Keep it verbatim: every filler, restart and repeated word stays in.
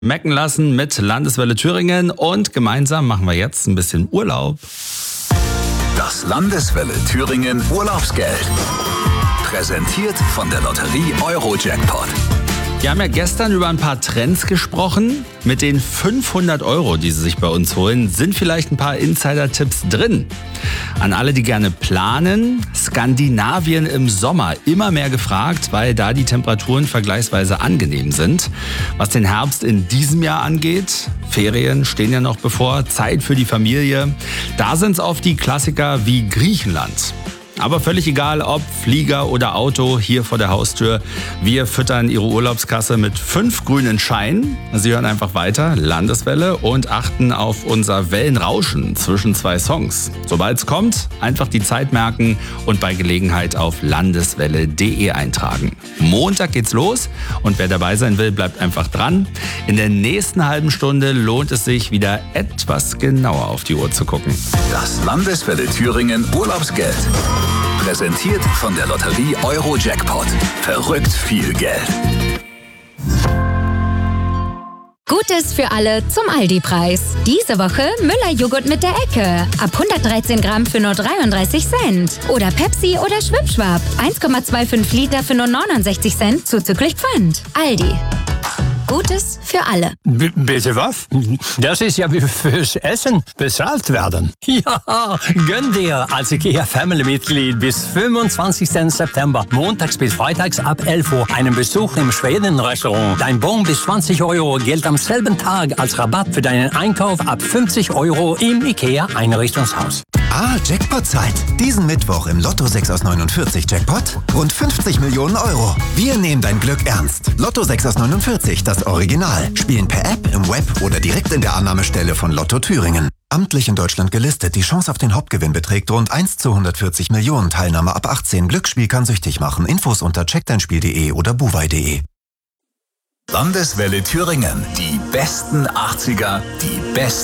Mecken lassen mit Landeswelle Thüringen und gemeinsam machen wir jetzt ein bisschen Urlaub. Das Landeswelle Thüringen Urlaubsgeld. Präsentiert von der Lotterie Euro-Jackpot. Wir haben ja gestern über ein paar Trends gesprochen. Mit den fünfhundert Euro, die Sie sich bei uns holen, sind vielleicht ein paar Insider-Tipps drin. An alle, die gerne planen, Skandinavien im Sommer immer mehr gefragt, weil da die Temperaturen vergleichsweise angenehm sind. Was den Herbst in diesem Jahr angeht, Ferien stehen ja noch bevor, Zeit für die Familie. Da sind es oft die Klassiker wie Griechenland. Aber völlig egal, ob Flieger oder Auto, hier vor der Haustür. Wir füttern Ihre Urlaubskasse mit fünf grünen Scheinen. Sie hören einfach weiter, Landeswelle, und achten auf unser Wellenrauschen zwischen zwei Songs. Sobald es kommt, einfach die Zeit merken und bei Gelegenheit auf landeswelle punkt de eintragen. Montag geht's los und wer dabei sein will, bleibt einfach dran. In der nächsten halben Stunde lohnt es sich, wieder etwas genauer auf die Uhr zu gucken. Das Landeswelle Thüringen Urlaubsgeld. Präsentiert von der Lotterie Euro-Jackpot. Verrückt viel Geld. Gutes für alle zum Aldi-Preis. Diese Woche Müller-Joghurt mit der Ecke. Ab hundertdreizehn Gramm für nur dreiunddreißig Cent. Oder Pepsi oder Schwipschwap. eins Komma fünfundzwanzig Liter für nur neunundsechzig Cent zuzüglich Pfand. Aldi. Gutes für alle. B- bitte was? Das ist ja wie fürs Essen bezahlt werden. Ja, gönn dir als IKEA-Family-Mitglied bis fünfundzwanzigsten September, montags bis freitags ab elf Uhr, einen Besuch im Schweden-Restaurant. Dein Bon bis zwanzig Euro gilt am selben Tag als Rabatt für deinen Einkauf ab fünfzig Euro im IKEA-Einrichtungshaus. Ah, Jackpot-Zeit. Diesen Mittwoch im Lotto sechs aus neunundvierzig Jackpot rund fünfzig Millionen Euro. Wir nehmen dein Glück ernst. Lotto sechs aus neunundvierzig, das Original. Spielen per App, im Web oder direkt in der Annahmestelle von Lotto Thüringen. Amtlich in Deutschland gelistet. Die Chance auf den Hauptgewinn beträgt rund eins zu hundertvierzig Millionen. Teilnahme ab achtzehn. Glücksspiel kann süchtig machen. Infos unter check dein spiel punkt de oder buwei punkt de. Landeswelle Thüringen. Die besten achtziger, die besten